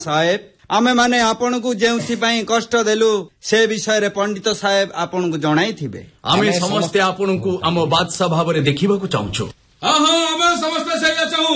साहेब आमे माने आपण को जेउथिपाई कष्ट देलु से विषय रे पंडित साहेब आपण को जणाई थिबे। आमे समस्त आपण को हम बादशाह भाव रे देखिबा को चाहूछु। हां हां आमे समस्त सैया चाहू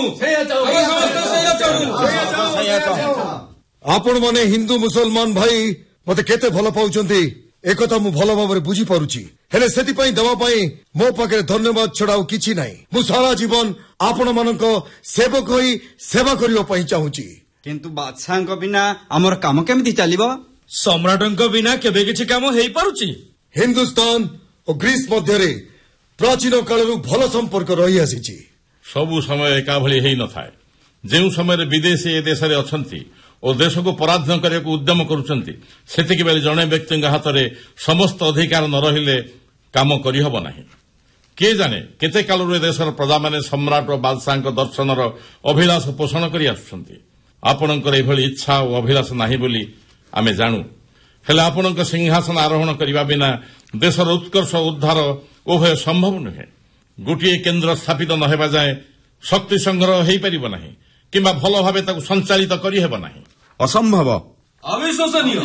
आपण माने हिंदू मुसलमान भाई मते केते भल पाउचंती एकथा मु भल भाव रे बुझी पारुची हेले सेति पई दवा पई मो पाके धन्यवाद छडाउ किछि नाही। मु सारा जीवन आपण मानको सेवक होई सेवा करियो पई चाहूची। किंतु बादशाह को बिना हमर काम केमिति चलिबो? सम्राटन को बिना केबे किछि काम हेई पारुची? हिंदुस्तान और ग्रीस मध्य रे प्राचीन कालरू भल संपर्क रही आसीची। सबु समय एका भली हेई न थाए। जेउ समय रे विदेशी ए देश रे अछंती और देश को पराधीन करने को उद्यम करुचंती सेतिक बेले जणे व्यक्ति हाथ में समस्त अधिकार न रहिले काम करि हबो नाही। के जाने केते कालरू ए देशर प्रजा माने सम्राट और बादशाह दर्शनर अभिलाष पोषण करि आछंती। आपणकर एभली इच्छा और अभिलाष नाही बोली आमे जानू। हेले आपणक सिंहासन आरोहण करिबा बिना देशर उत्कर्ष उद्धार उभय संभव नुहे। गोटे केन्द्र स्थापित न हेबा जाए शक्ति संग्रह हेई परिबो नाही किंबा भल भावे ताकू संचालित करि हेबो नाही। असंभव अविश्वसनीय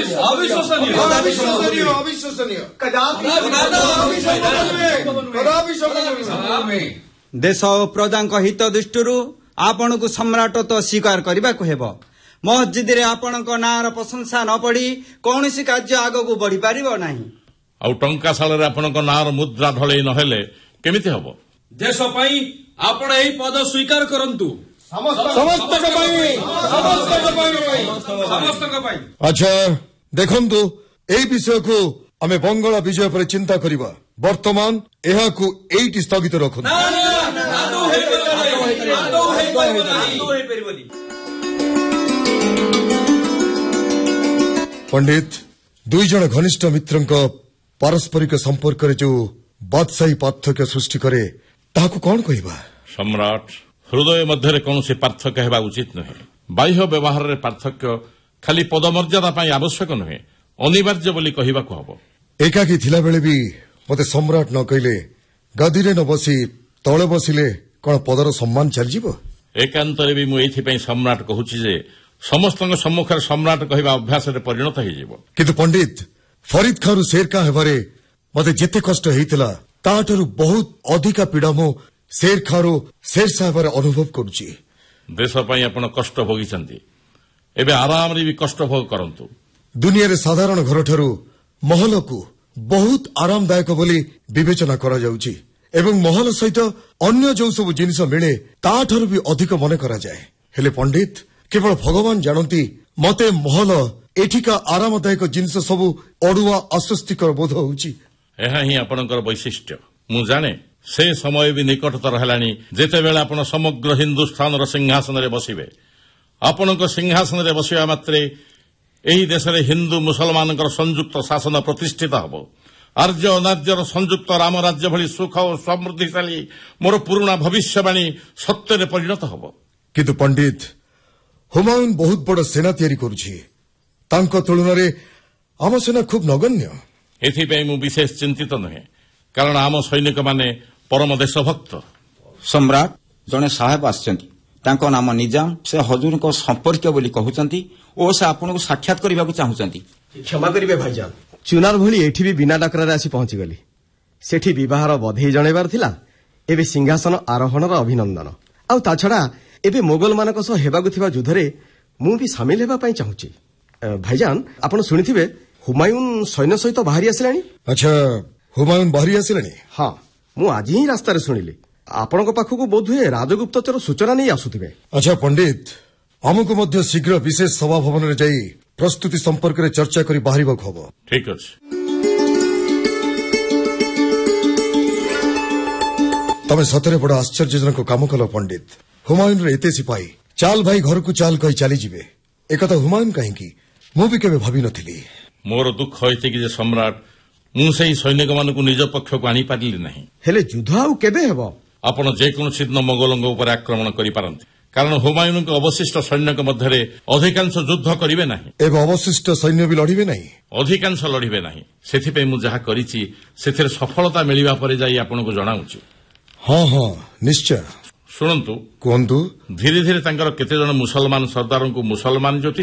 देश और प्रजा हित दृष्टि आपण को सम्राट तो स्वीकार करने को हेब। मस्जिद रे आपण को नार प्रशंसा न पड़ी कौन सी कार्य आग को बढ़ी पारिबो नाही। आउ टंका साल रे आपण को नार मुद्रा ढले न हेले केमिति हबो? देश पई आपण एही पद स्वीकार करंतु। अच्छा देखंतु एई विषय को आमे बंगला विजय पर चिंता करिबा। वर्तमान एहा को एइटी स्थगित रखुन। पंडित दुई जन घनिष्ठ मित्रंक पारस्परिक संपर्क रे जो बादशाही पार्थक्य सृष्टि करे ताहाको कोन कहिबा? सम्राट हृदय मध्य कौन पार्थक्य हेबा उचित नुहे। बाह्य व्यवहार रे पार्थक्य खाली पदमर्यादा पाई आवश्यक नुहे अनिवार्य बोली कहिबाको हबो। एकाकी थिला बेले भी मते सम्राट न कहिले गदी रे न बसी तळे बसिले कोन पदर सम्मान चल जिवो? एकांतरे भी मु एथि पई सम्राट कहूची जे समस्तक सम्मुखर सम्राट कहिबा अभ्यास रे परिणत होई जिवो। किंतु पंडित फरीद खान शेरका हेबारे मते जेते कष्ट हेइतला ताठरु बहुत अधिका पीड़ा मु शेर खारो शेर साहब अनुभव करुची। देश पई आपण कष्ट भोगिचंती एबे आराम रे भी कष्ट भोग करंतु। दुनिया रे साधारण घर ठारू महल को बहुत आरामदायक बोली विवेचना करा जाउची एवं महल सहित अन्य जो सब जिनिस मिले ताठरु भी अधिक मन करा जाए। हेले पंडित केवल भगवान जानती मते महल एठिका आरामदायक जिनिस सब अड़ुआ अस्वस्तिकर बोध होउची। एहा ही आपणकर वैशिष्ट्य मु जाने। से समय भी निकटतर हेलानी जेते बेला आपण समग्र हिंदुस्तान रो सिंहासन रे बसिबे। आपणक सिंहासन रे बसिबा मात्रे एही देश रे हिंदू मुसलमान संयुक्त शासन प्रतिष्ठित हबो। आर्य अनार्यर संयुक्त राम राज्य भली सुख और समृद्धिशाली मोर पुराना भविष्यवाणी सत्य रे परिणत हबो। किंतु पंडित हुमायून बहुत बड़ सेना तैयारी करुछि तांको तुलना रे आम सेना खूब नगण्य। एथि पई मु विशेष चिंतित नहे कारण आम सैनिक माने परम देशभक्त। सम्राट जने साहेब आछंती तांको नाम निजाम से हजूर को संपर्क बोली कहउचंती ओ से आपन को साक्षात करबा को चाहुचंती। क्षमा करिवे भाईजान चुनार भली एठी भी बिना डाकरा आसी पहुंची गली। सेठी विवाहर बधाई जणेबार थिला एबे सिंहासन आरोहणर अभिनंदन आ ता छडा एबे मोगल मानक सह हेबागु थिबा युद्ध रे मु भी शामिल हेबा पई चाहुची। भाईजान आपण सुनिथिबे हुमायून सैन्य सहित बाहरी आसिलानी। अच्छा हुमायून बाहरी आसिलानी? हां मु आज ही रास्ता रे सुनिली आपनको पाखको बोध हुए राजगुप्तचर सूचना नहीं आसुथिबे। अच्छा पंडित हमको मध्य शीघ्र विशेष सभा भवन रे जाई प्रस्तुति संपर्क रे चर्चा करी बाहरिबो खबो। ठीक अछि। तमे सतरे बड़ आश्चर्यजनक काम कल पंडित। हुमायून रे एते सिपाही चाल भाई घर को चाल कही चली जिवे एकथा हुमायून कहीं मु भी केबे भाबी नथिली। मोर दुख होइते कि जे सम्राट मु सेही सैनिक मानकु निज पक्ष को आनी पारिली नाही। हेले युद्ध आउ केबे हेबो? आपण जे कोनोसी दिन मोगलंग ऊपर आक्रमण करि पारंती कारण हुमायून को अवशिष्ट सैन्य मध्य अधिकांश युद्ध करिवे नाही एवं अवशिष्ट सैन्य भी लड़िबे नाही अधिकांश लड़िबे नाही। सेथिपे मु जहा करिछि सेथिरे सफलता मिलिबा परे जाई आपनको जणाउछि। हां हां निश्चय। ଶୁଣନ୍ତୁ କୁହନ୍ତୁ। ଧୀରେ ଧୀରେ ତାଙ୍କର କେତେଜଣ ମୁସଲମାନ ସର୍ଦ୍ଦାରଙ୍କୁ ମୁସଲମାନ ଜ୍ୟୋତି